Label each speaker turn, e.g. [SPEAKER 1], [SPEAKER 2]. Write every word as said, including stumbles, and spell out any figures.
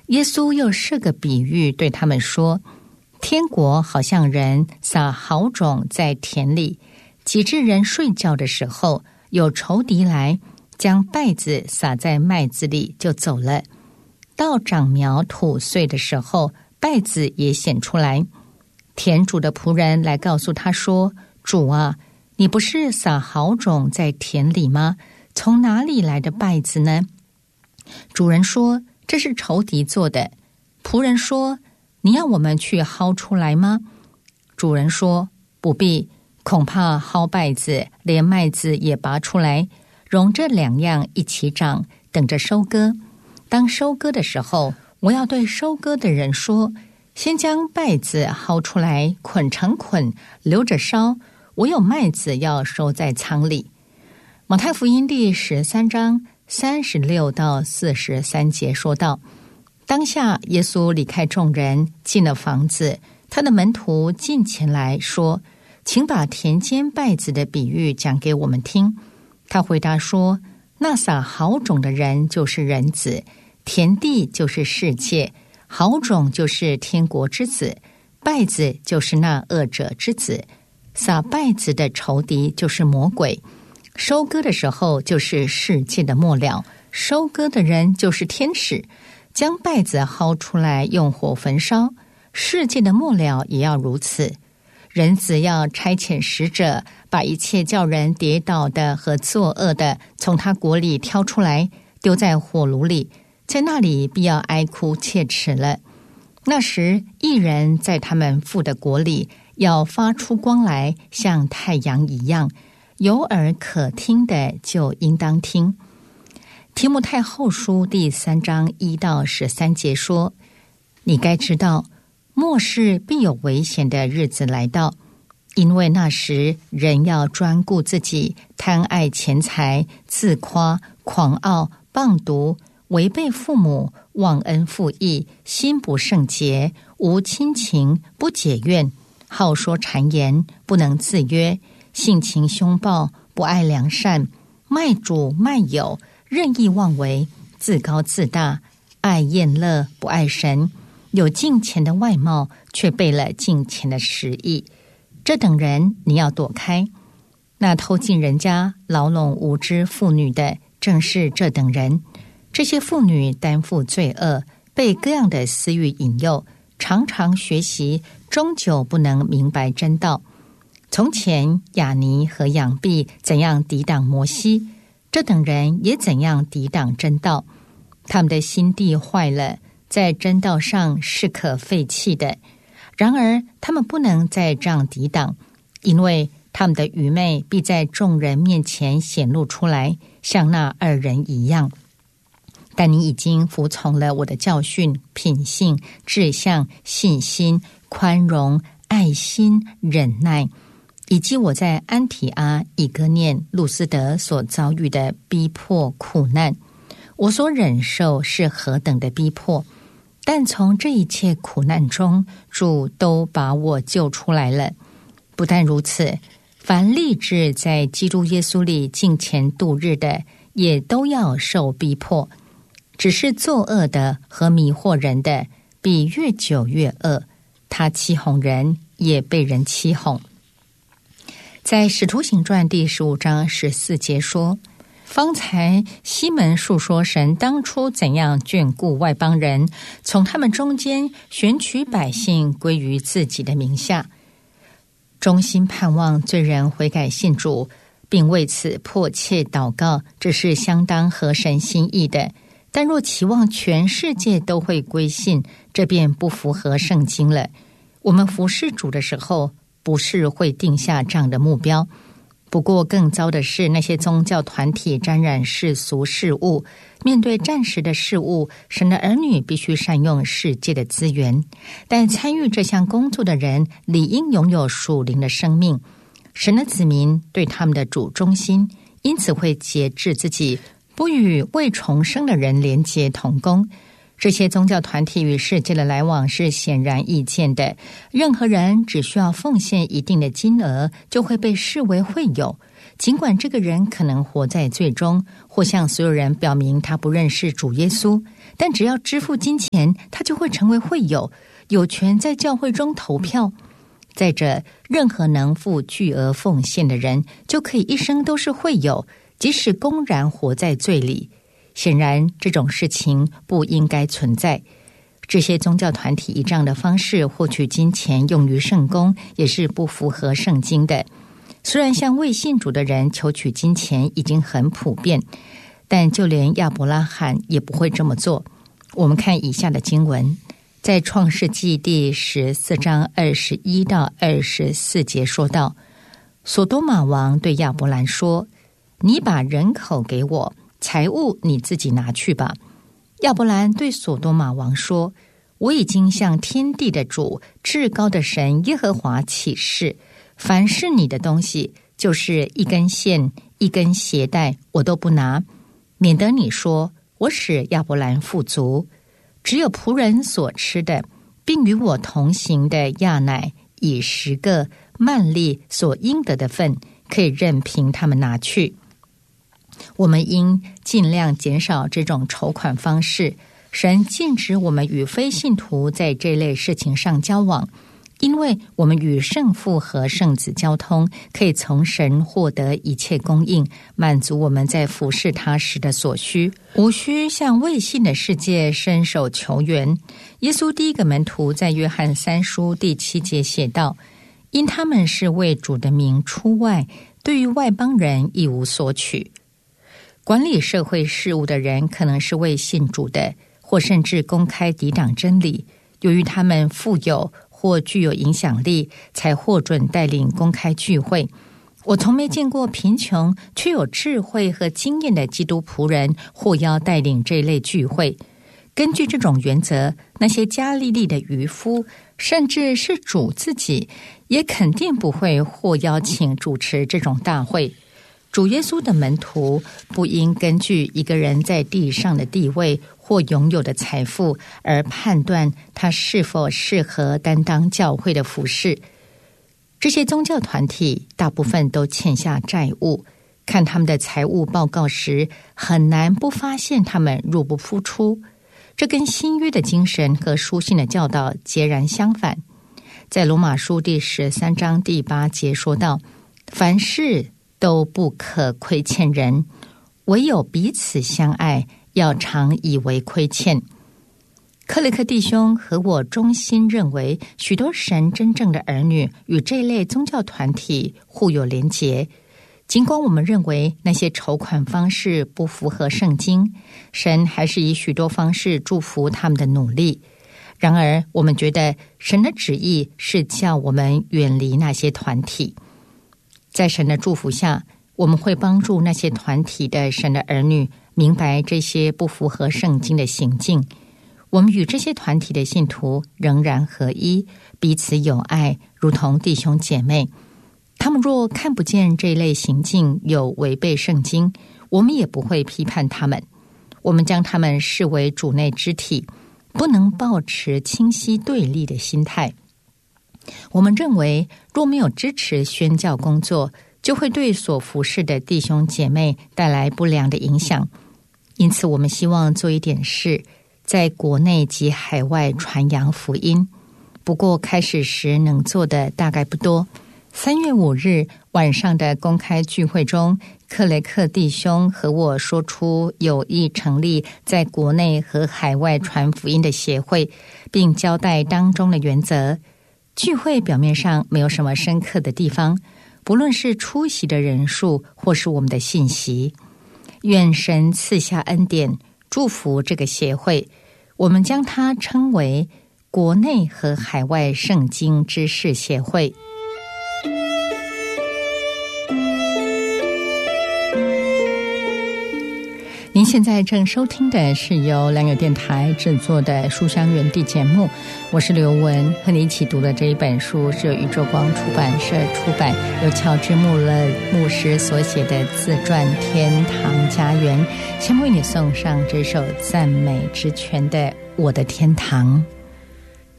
[SPEAKER 1] 耶稣又设个比喻对他们说，天国好像人撒好种在田里，及至人睡觉的时候，有仇敌来将稗子撒在麦子里就走了。到长苗吐穗的时候，稗子也显出来。田主的仆人来告诉他说，主啊，你不是撒好种在田里吗？从哪里来的稗子呢？主人说，这是仇敌做的。仆人说，你要我们去薅出来吗？主人说，不必，恐怕薅稗子连麦子也拔出来，容这两样一起长，等着收割。当收割的时候，我要对收割的人说，先将稗子薅出来，捆成捆，留着烧，我有麦子要收在仓里。马太福音第十三章三十六到四十三节说道，当下耶稣离开众人，进了房子，他的门徒近前来说，请把田间稗子的比喻讲给我们听。他回答说，那撒好种的人就是人子，田地就是世界，好种就是天国之子，稗子就是那恶者之子。撒稗子的仇敌就是魔鬼，收割的时候就是世界的末了，收割的人就是天使，将稗子薅出来用火焚烧，世界的末了也要如此。人子要差遣使者，把一切叫人跌倒的和作恶的从他国里挑出来，丢在火炉里，在那里必要哀哭切齿了。那时义人在他们父的国里要发出光来，像太阳一样，有耳可听的就应当听。提摩太后书第三章一到十三节说，你该知道，末世必有危险的日子来到，因为那时人要专顾自己，贪爱钱财，自夸，狂傲，谤毒，违背父母，忘恩负义，心不圣洁，无亲情，不解怨，好说谗言，不能自约，性情凶暴，不爱良善，卖主卖友，任意妄为，自高自大，爱厌乐，不爱神，有敬虔的外貌，却背了敬虔的实意。这等人你要躲开。那偷进人家牢笼无知妇女的，正是这等人。这些妇女担负罪恶，被各样的私欲引诱，常常学习，终究不能明白真道。从前亚尼和养毕怎样抵挡摩西，这等人也怎样抵挡真道。他们的心地坏了，在真道上是可废弃的。然而他们不能再这样抵挡，因为他们的愚昧必在众人面前显露出来，像那二人一样。但你已经服从了我的教训、品性、志向、信心、宽容、爱心、忍耐，以及我在安提阿、以哥念、路斯德所遭遇的逼迫苦难。我所忍受是何等的逼迫，但从这一切苦难中，主都把我救出来了。不但如此，凡立志在基督耶稣里敬虔度日的，也都要受逼迫。只是作恶的和迷惑人的，必越久越恶。他欺哄人，也被人欺哄。在使徒行传第十五章十四节说，方才西门述说神当初怎样眷顾外邦人，从他们中间选取百姓归于自己的名下，衷心盼望罪人悔改信主，并为此迫切祷告，这是相当合神心意的。但若期望全世界都会归信，这便不符合圣经了。我们服侍主的时候，不是会定下这样的目标。不过更糟的是，那些宗教团体沾染世俗事物，面对暂时的事物，神的儿女必须善用世界的资源，但参与这项工作的人理应拥有属灵的生命。神的子民对他们的主忠心，因此会节制自己，不与未重生的人连结同工。这些宗教团体与世界的来往是显然易见的，任何人只需要奉献一定的金额，就会被视为会友。尽管这个人可能活在罪中，或向所有人表明他不认识主耶稣， 但只要支付金钱，他就会成为会友，有权在教会中投票。再者，任何能付巨额奉献的人就可以一生都是会友，即使公然活在罪里。显然这种事情不应该存在。这些宗教团体以这样的方式获取金钱用于圣工，也是不符合圣经的。虽然向未信主的人求取金钱已经很普遍，但就连亚伯拉罕也不会这么做。我们看以下的经文，在创世纪第十四章二十一到二十四节说道：所多玛王对亚伯兰说，你把人口给我，财物你自己拿去吧。亚伯兰对所多玛王说，我已经向天地的主，至高的神耶和华起誓，凡是你的东西，就是一根线一根鞋带，我都不拿，免得你说我使亚伯兰富足。只有仆人所吃的，并与我同行的亚乃以十个幔利所应得的份，可以任凭他们拿去。我们应尽量减少这种筹款方式。神禁止我们与非信徒在这类事情上交往，因为我们与圣父和圣子交通，可以从神获得一切供应，满足我们在服侍他时的所需，无需向未信的世界伸手求援。耶稣第一个门徒在约翰三书第七节写道，因他们是为主的名出外，对于外邦人一无所取。管理社会事务的人可能是未信主的，或甚至公开抵挡真理，由于他们富有或具有影响力，才获准带领公开聚会。我从没见过贫穷却有智慧和经验的基督仆人或要带领这类聚会。根据这种原则，那些加利利的渔夫，甚至是主自己，也肯定不会或邀请主持这种大会。主耶稣的门徒不应根据一个人在地上的地位或拥有的财富而判断他是否适合担当教会的服事。这些宗教团体大部分都欠下债务，看他们的财务报告时，很难不发现他们入不敷出。这跟新约的精神和书信的教导截然相反。在罗马书第十三章第八节说道，凡事都不可亏欠人，唯有彼此相爱，要常以为亏欠。克雷克弟兄和我衷心认为，许多神真正的儿女与这类宗教团体互有连结。尽管我们认为那些筹款方式不符合圣经，神还是以许多方式祝福他们的努力。然而，我们觉得神的旨意是叫我们远离那些团体。在神的祝福下，我们会帮助那些团体的神的儿女明白这些不符合圣经的行径。我们与这些团体的信徒仍然合一，彼此友爱，如同弟兄姐妹。他们若看不见这类行径有违背圣经，我们也不会批判他们。我们将他们视为主内肢体，不能抱持清晰对立的心态。我们认为，若没有支持宣教工作，就会对所服侍的弟兄姐妹带来不良的影响。因此，我们希望做一点事，在国内及海外传扬福音。不过，开始时能做的大概不多。三月五日晚上的公开聚会中，克雷克弟兄和我说出有意成立在国内和海外传福音的协会，并交代当中的原则。聚会表面上没有什么深刻的地方，不论是出席的人数或是我们的信息。愿神赐下恩典，祝福这个协会。我们将它称为国内和海外圣经知识协会。您现在正收听的是由良友电台制作的书香园地节目，我是刘文，和你一起读的这一本书是由宇宙光出版社出版，由乔治穆勒牧师所写的自传《天堂家园》。先为你送上这首赞美之泉的《我的天堂》。